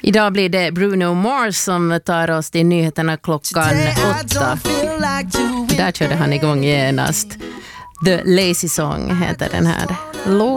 Idag blir det Bruno Mars som tar oss till nyheterna klockan 8. Där körde han igång genast. The Lazy Song heter den här låten.